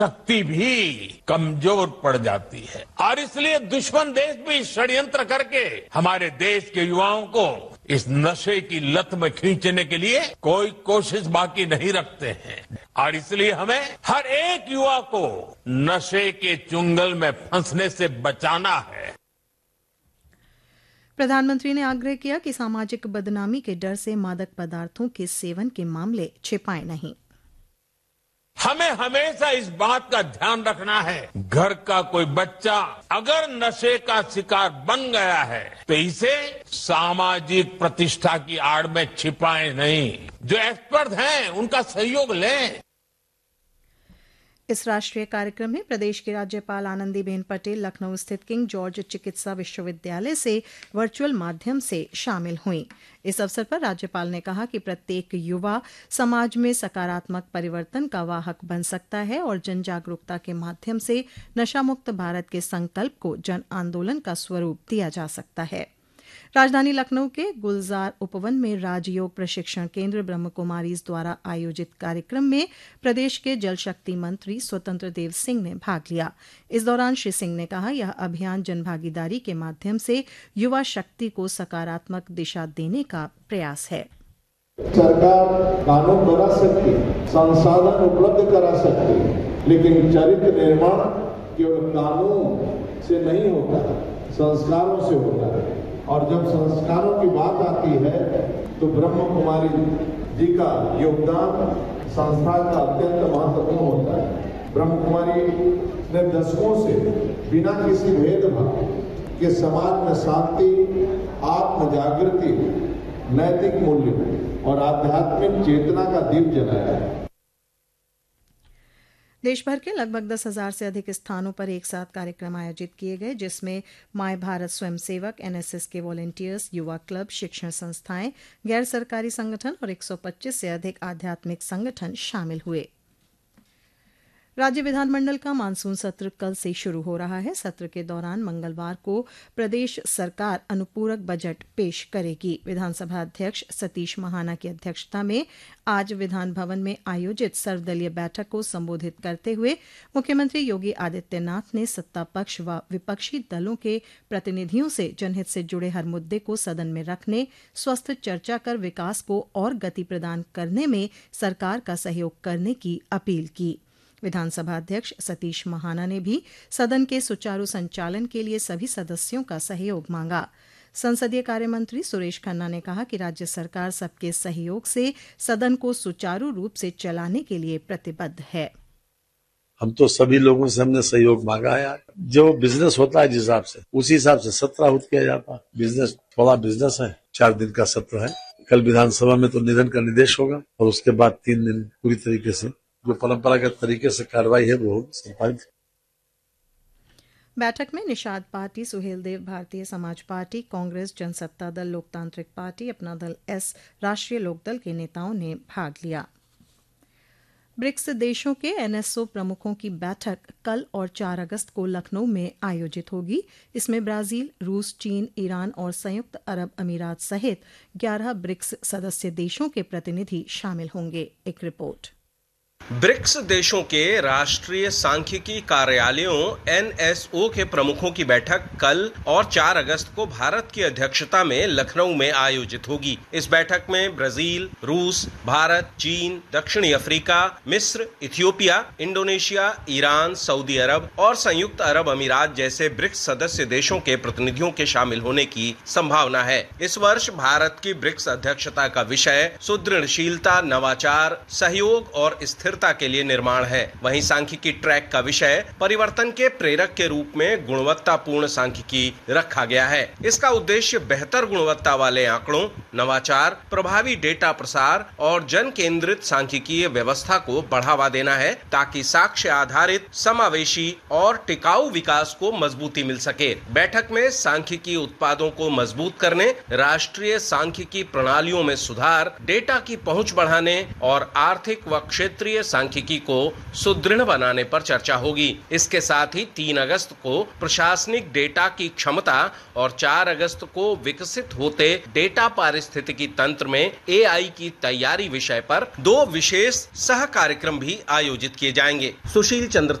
शक्ति भी कमजोर पड़ जाती है और इसलिए दुश्मन देश भी षड्यंत्र करके हमारे देश के युवाओं को इस नशे की लत में खींचने के लिए कोई कोशिश बाकी नहीं रखते हैं और इसलिए हमें हर एक युवा को नशे के चुंगल में फंसने से बचाना है। प्रधानमंत्री ने आग्रह किया कि सामाजिक बदनामी के डर से मादक पदार्थों के सेवन के मामले छिपाए नहीं। हमें हमेशा इस बात का ध्यान रखना है, घर का कोई बच्चा अगर नशे का शिकार बन गया है तो इसे सामाजिक प्रतिष्ठा की आड़ में छिपाए नहीं, जो एक्सपर्ट हैं उनका सहयोग लें। इस राष्ट्रीय कार्यक्रम में प्रदेश की राज्यपाल आनंदीबेन पटेल लखनऊ स्थित किंग जॉर्ज चिकित्सा विश्वविद्यालय से वर्चुअल माध्यम से शामिल हुईं। इस अवसर पर राज्यपाल ने कहा कि प्रत्येक युवा समाज में सकारात्मक परिवर्तन का वाहक बन सकता है और जन जागरूकता के माध्यम से नशा मुक्त भारत के संकल्प को जन आंदोलन का स्वरूप दिया जा सकता है। राजधानी लखनऊ के गुलजार उपवन में राजयोग प्रशिक्षण केंद्र ब्रह्म कुमारीज द्वारा आयोजित कार्यक्रम में प्रदेश के जल शक्ति मंत्री स्वतंत्र देव सिंह ने भाग लिया। इस दौरान श्री सिंह ने कहा, यह अभियान जनभागीदारी के माध्यम से युवा शक्ति को सकारात्मक दिशा देने का प्रयास है। सरकार कानून बना सकती है, संसाधन उपलब्ध करा सकती है, लेकिन चरित्र निर्माण केवल कानून से नहीं होता, संस्कारों से होता है। और जब संस्कारों की बात आती है तो ब्रह्म कुमारी जी का योगदान संस्था का अत्यंत महत्वपूर्ण होता है। ब्रह्म कुमारी ने दशकों से बिना किसी भेदभाव के समाज में शांति, आत्म जागृति, नैतिक मूल्य और आध्यात्मिक चेतना का दीप जलाया है। देश भर के लगभग 10,000 से अधिक स्थानों पर एक साथ कार्यक्रम आयोजित किए गए, जिसमें माय भारत स्वयंसेवक, एनएसएस के वॉलंटियर्स, युवा क्लब, शिक्षण संस्थाएं, गैर सरकारी संगठन और 125 से अधिक आध्यात्मिक संगठन शामिल हुए। राज्य विधानमंडल का मानसून सत्र कल से शुरू हो रहा है। सत्र के दौरान मंगलवार को प्रदेश सरकार अनुपूरक बजट पेश करेगी। विधानसभा अध्यक्ष सतीश महाना की अध्यक्षता में आज विधान भवन में आयोजित सर्वदलीय बैठक को संबोधित करते हुए मुख्यमंत्री योगी आदित्यनाथ ने सत्ता पक्ष व विपक्षी दलों के प्रतिनिधियों से जनहित से जुड़े हर मुद्दे को सदन में रखने, स्वस्थ चर्चा कर विकास को और गति प्रदान करने में सरकार का सहयोग करने की अपील की। विधानसभा अध्यक्ष सतीश महाना ने भी सदन के सुचारू संचालन के लिए सभी सदस्यों का सहयोग मांगा। संसदीय कार्य मंत्री सुरेश खन्ना ने कहा कि राज्य सरकार सबके सहयोग से सदन को सुचारू रूप से चलाने के लिए प्रतिबद्ध है। हम तो सभी लोगों से हमने सहयोग मांगा है। जो बिजनेस होता है जिस हिसाब से, उसी हिसाब से सत्र आहूत किया जाता है। बिजनेस थोड़ा बिजनेस है। 4 दिन का सत्र है। कल विधानसभा में तो निधन का निर्देश होगा और उसके बाद 3 दिन पूरी तरीके से जो परंपरागत तरीके से कार्रवाई है वो संपादित। बैठक में निषाद पार्टी, सुहेलदेव भारतीय समाज पार्टी, कांग्रेस, जनसत्ता दल, लोकतांत्रिक पार्टी, अपना दल एस, राष्ट्रीय लोकदल के नेताओं ने भाग लिया। ब्रिक्स देशों के एनएसओ प्रमुखों की बैठक कल और 4 अगस्त को लखनऊ में आयोजित होगी। इसमें ब्राजील, रूस, चीन, ईरान और संयुक्त अरब अमीरात सहित 11 ब्रिक्स सदस्य देशों के प्रतिनिधि शामिल होंगे। एक रिपोर्ट। ब्रिक्स देशों के राष्ट्रीय सांख्यिकी कार्यालयों एनएसओ के प्रमुखों की बैठक कल और 4 अगस्त को भारत की अध्यक्षता में लखनऊ में आयोजित होगी। इस बैठक में ब्राजील, रूस, भारत, चीन, दक्षिणी अफ्रीका, मिस्र, इथियोपिया, इंडोनेशिया, ईरान, सऊदी अरब और संयुक्त अरब अमीरात जैसे ब्रिक्स सदस्य देशों के प्रतिनिधियों के शामिल होने की संभावना है। इस वर्ष भारत की ब्रिक्स अध्यक्षता का विषय सुदृढ़शीलता, नवाचार, सहयोग और स्थिरता के लिए निर्माण है। वहीं सांख्यिकी ट्रैक का विषय परिवर्तन के प्रेरक के रूप में गुणवत्तापूर्ण सांख्यिकी रखा गया है। इसका उद्देश्य बेहतर गुणवत्ता वाले आंकड़ों, नवाचार, प्रभावी डेटा प्रसार और जन केंद्रित सांख्यिकीय व्यवस्था को बढ़ावा देना है, ताकि साक्ष्य आधारित, समावेशी और टिकाऊ विकास को मजबूती मिल सके। बैठक में सांख्यिकी उत्पादों को मजबूत करने, राष्ट्रीय सांख्यिकी प्रणालियों में सुधार, डेटा की पहुंच बढ़ाने और आर्थिक व क्षेत्रीय राष्ट्रीय सांख्यिकी को सुदृढ़ बनाने पर चर्चा होगी। इसके साथ ही 3 अगस्त को प्रशासनिक डेटा की क्षमता और 4 अगस्त को विकसित होते डेटा पारिस्थितिकी तंत्र में AI की तैयारी विषय पर 2 विशेष सह कार्यक्रम भी आयोजित किए जाएंगे। सुशील चंद्र